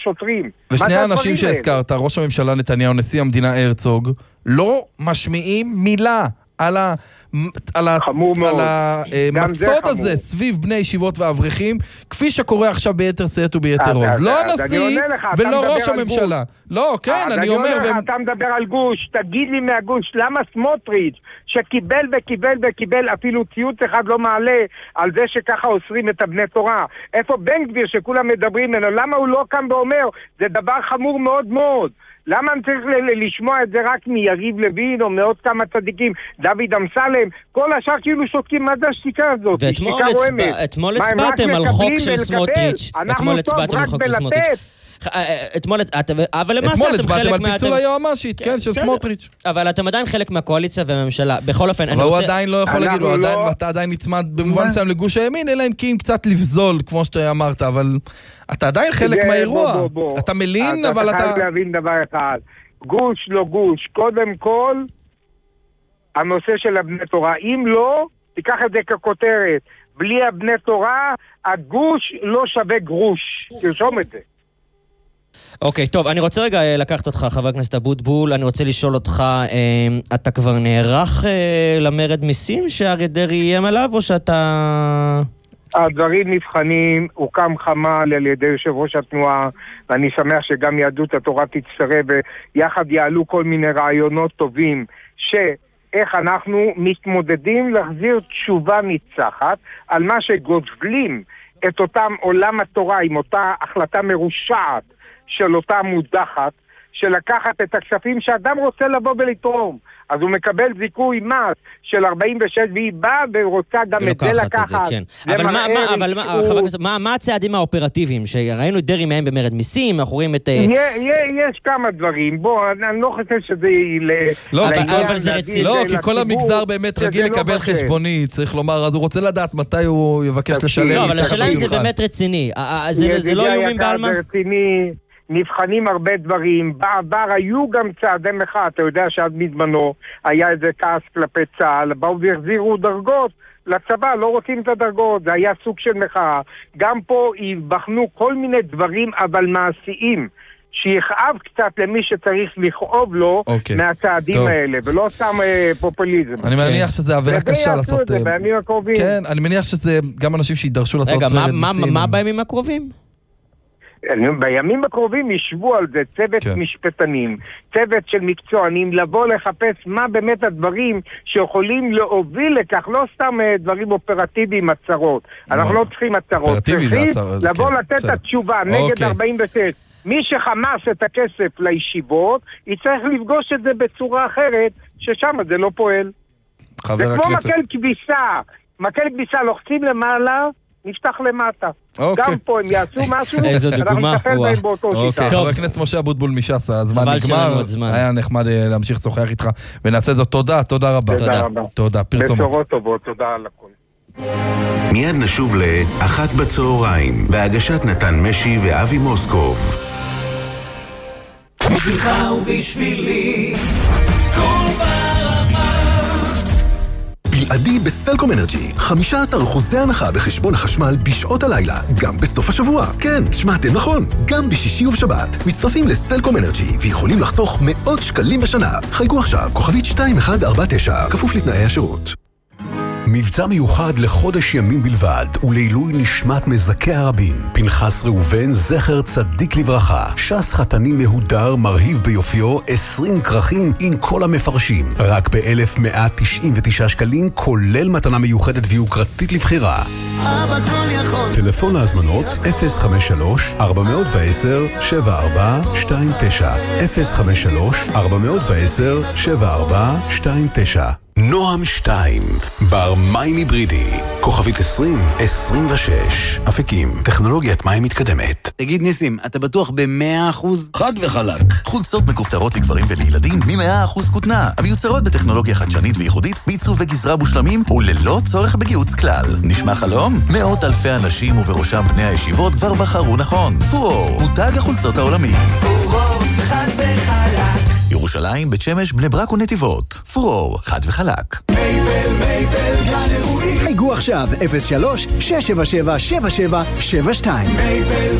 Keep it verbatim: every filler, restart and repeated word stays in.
שוטרים. ושני האנשים שהזכרת, ראש הממשלה נתניהו, נשיא המדינה הרצוג, לא משמיעים מילה על ה... על המצוד הזה סביב בני ישיבות ואברכים, כפי שקורה עכשיו ביתר שאת וביתר עוז. לא הנשיא ולא ראש הממשלה. לא, כן, אני אומר... אתה מדבר על גוש, תגיד לי מהגוש, למה סמוטריץ' שקיבל וקיבל וקיבל אפילו ציוץ אחד לא מעלה על זה שככה אוסרים את הבני תורה? איפה בן גביר שכולם מדברים ממנו? למה הוא לא קם ואומר? זה דבר חמור מאוד מאוד. למה אני צריך לשמוע את זה רק מיריב לוין או מעוד כמה צדיקים, דוד אמסלם, כל השאר כאילו שותקים, מה זה השתיקה הזאת? ואתמול הצבעתם על חוק של סמוטריץ', אתמול הצבעתם על חוק של סמוטריץ'. אתמול, אבל למעשה אתם חלק על פיצול היועמ"שית, כן, של סמוטריץ'. אבל אתם עדיין חלק מהקואליציה והממשלה. בכל אופן, אבל הוא עדיין לא יכול להגיד, אתה עדיין נצמד במובן מסוים לגוש הימין, אלא אם כי אם קצת לבזול, כמו שאתה אמרת, אבל אתה עדיין חלק מהאירוע. אתה מלין, אבל אתה... אתה חייב להבין דבר אחד. גוש לא גוש. קודם כל, הנושא של הבני תורה. אם לא, תיקח את זה ככותרת. בלי הבני תורה, הגוש לא שווה גרוש. תרשום את זה. אוקיי, טוב, אני רוצה רגע לקחת אותך, חבר הכנסת אבוטבול, אני רוצה לשאול אותך, אתה כבר נערך למרד מיסים שאריה דרעי איים עליו, או שאתה... הדברים נבחנים, הוקם חמ"ל על ידי יושב ראש התנועה, ואני שמח שגם יהדות התורה תצטרף, ויחד יעלו כל מיני רעיונות טובים, שאיך אנחנו מתמודדים להחזיר תשובה ניצחת, על מה שגוזלים את אותם עולם התורה, עם אותה החלטה מרושעת, של אותה מודחת, של לקחת את הכספים שאדם רוצה לבוא ולתרום. אז הוא מקבל זיכוי מס של ארבעים ושש, והיא באה ורוצה גם את זה לקחת. אבל מה הצעדים האופרטיביים? שראינו את דרעי מהם במרד מיסים, אנחנו רואים את... יש כמה דברים. בוא, אני לא חושב שזה... לא, כי כל המגזר באמת רגיל לקבל חשבוני, צריך לומר, אז הוא רוצה לדעת מתי הוא יבקש לשלם. לא, אבל השאלה אם זה באמת רציני. זה לא איומים בעלמא? זה רציני. נבחנים הרבה דברים, בעבר היו גם צעדי מחאה, אתה יודע שעד מזמנו היה איזה כעס כלפי צה"ל, באו והחזירו דרגות לצבא, לא רוצים את הדרגות, זה היה סוג של מחאה, גם פה יבחנו כל מיני דברים אבל מעשיים, שיכאב קצת למי שצריך לכאוב לו okay. מהצעדים טוב. האלה, ולא סתם אה, פופוליזם. אני מניח שזה עבירה קשה לעשות... את זה בימים הקרובים. כן, אני מניח שזה גם אנשים שידרשו לעשות... רגע, מה, מה, מה בימים הקרובים? בימים הקרובים ישבו על זה צוות כן. משפטנים, צוות של מקצוענים, לבוא לחפש מה באמת הדברים שיכולים להוביל לכך, לא סתם דברים אופרטיביים, הצהרות. אנחנו לא צריכים הצהרות, צריכים לבוא לתת את התשובה נגד ארבעים ושש. מי שחמאס את הכסף לישיבות, יצטרך לפגוש את זה בצורה אחרת, ששם זה לא פועל. זה כמו מקל כביסה, מקל כביסה לוחצים למעלה, נפתח למטה. גם פה הם יעשו משהו, אנחנו נטפל בהם באותו שיטה. חבר הכנסת משה אבוטבול מש"ס, הזמן נגמר, היה נחמד להמשיך לשוחח איתך, ונעשה זאת. תודה, תודה רבה. תודה רבה. תודה, פרסומות. בשורות טובות, תודה על הכל. מיד נשוב לאחת בצהריים, בהגשת נתן משי ואבי מוסקוב. בשבילך ובשבילי, כל פעם בלעדי בסלקום אנרג'י, חמישה עשר אחוזי הנחה בחשבון החשמל בשעות הלילה, גם בסוף השבוע. כן, שמעתם נכון, גם בשישי ובשבת. מצטרפים לסלקום אנרג'י ויכולים לחסוך מאות שקלים בשנה. חייגו עכשיו, כוכבית שתיים אחת ארבע תשע, כפוף לתנאי השירות. מבצע מיוחד לחודש ימים בלבד ולעילוי נשמת מזכי הרבים. פנחס ראובן זכר צדיק לברכה, ש"ס חתני מהודר מרהיב ביופיו, עשרים כרכים עם כל המפרשים, רק ב-אלף מאה תשעים ותשעה שקלים, כולל מתנה מיוחדת ויוקרתית לבחירה. אבא כל יכול. טלפון להזמנות אפס חמש שלוש ארבע עשר שבע ארבע שתיים תשע אפס חמש שלוש ארבע עשר שבע ארבע שתיים תשע. נועם שתיים, בר מים היברידי, כוכבית עשרים עשרים ושש, אפיקים, טכנולוגיית מים מתקדמת. תגיד ניסים, אתה בטוח ב-מאה אחוז? חד וחלק. חולצות מכופתרות לגברים ולילדים מ-מאה אחוז כותנה, המיוצרות בטכנולוגיה חדשנית וייחודית, בעיצוב וגזרה מושלמים וללא צורך בגיוץ כלל. נשמע חלום? מאות אלפי אנשים ובראשם בני הישיבות כבר בחרו נכון. פורור, מותג החולצות העולמי. פורור, חד וחלק. ירושלים, בית שמש, בני ברק ונתיבות. פורור, חד וחלק. מייבל, מייבל, גן אירועים. חייגו עכשיו אפס שלוש שש שבע שבע שבע שבע שבע שתיים. מייבל,